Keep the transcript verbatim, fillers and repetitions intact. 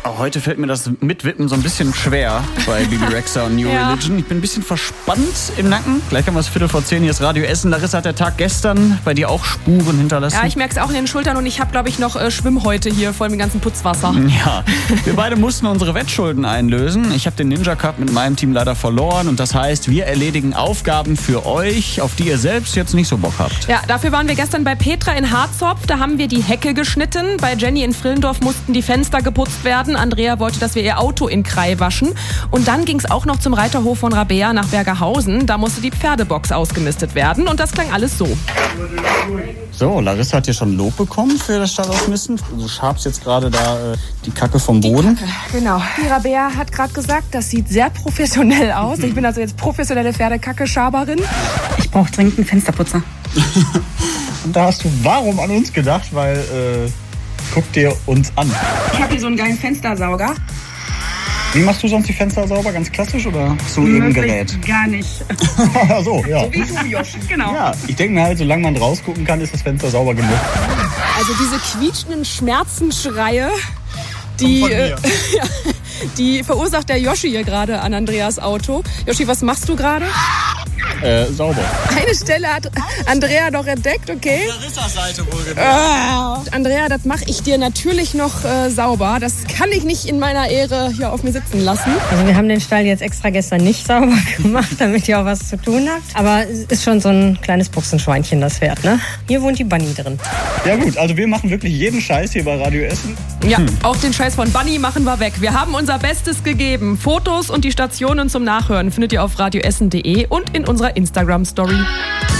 Oh, heute fällt mir das Mitwippen so ein bisschen schwer bei Bibi Rexha und New Ja. Religion. Ich bin ein bisschen verspannt im Nacken. Gleich haben wir es Viertel vor zehn, hier ist Radio Essen. Larissa, hat der Tag gestern bei dir auch Spuren hinterlassen? Ja, ich merke es auch in den Schultern und ich habe, glaube ich, noch äh, Schwimmhäute hier voll mit dem ganzen Putzwasser. Ja, wir beide mussten unsere Wettschulden einlösen. Ich habe den Ninja Cup mit meinem Team leider verloren. Und das heißt, wir erledigen Aufgaben für euch, auf die ihr selbst jetzt nicht so Bock habt. Ja, dafür waren wir gestern bei Petra in Harzopf. Da haben wir die Hecke geschnitten. Bei Jenny in Frillendorf mussten die Fenster geputzt werden. Andrea wollte, dass wir ihr Auto in Krai waschen. Und dann ging es auch noch zum Reiterhof von Rabea nach Bergerhausen. Da musste die Pferdebox ausgemistet werden. Und das klang alles so. So, Larissa hat hier schon Lob bekommen für das Stallausmisten. Du schabst jetzt gerade da äh, die Kacke vom Boden. Genau. Die Rabea hat gerade gesagt, das sieht sehr professionell aus. Ich bin also jetzt professionelle Pferdekacke-Schaberin. Ich brauche dringend einen Fensterputzer. Und da hast du warum an uns gedacht? Weil, äh, guck dir uns an. Ich habe hier so einen geilen Fenstersauger. Wie machst du sonst die Fenster sauber? Ganz klassisch oder hast du irgendein Gerät? Gar nicht. so, ja. Wie du, Joshi, genau. Ja, ich denke mir halt, solange man rausgucken kann, ist das Fenster sauber genug. Also diese quietschenden Schmerzensschreie, die, Kommt von mir. äh, ja, die verursacht der Joshi hier gerade an Andreas Auto. Joshi, was machst du gerade? Äh, sauber. Eine Stelle hat Andrea doch entdeckt, okay? Larissas Seite wohl Ah. Andrea, das mache ich dir natürlich noch äh, sauber. Das kann ich nicht in meiner Ehre hier auf mir sitzen lassen. Also wir haben den Stall jetzt extra gestern nicht sauber gemacht, damit ihr auch was zu tun habt. Aber es ist schon so ein kleines Buchsenschweinchen, das Pferd, ne? Hier wohnt die Bunny drin. Ja gut, also wir machen wirklich jeden Scheiß hier bei Radio Essen. Ja, auch den Scheiß von Bunny machen wir weg. Wir haben unser Bestes gegeben. Fotos und die Stationen zum Nachhören findet ihr auf radioessen punkt de und in unserer Instagram-Story.